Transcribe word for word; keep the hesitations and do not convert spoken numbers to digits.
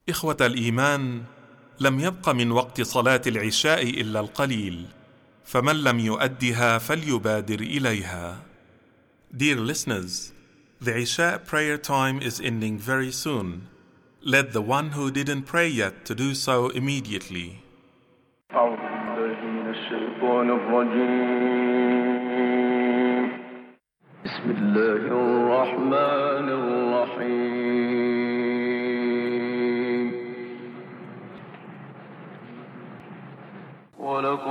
إخوة الإيمان، لم يبق من وقت صلاة العشاء إلا القليل، فمن لم يؤدها فليبادر إليها. Dear listeners, the Isha prayer time is ending very soon. Let the one who didn't pray yet to do so immediately. أعوذ بالله من الشيطان الرجيم. بسم الله الرحمن الرحيم.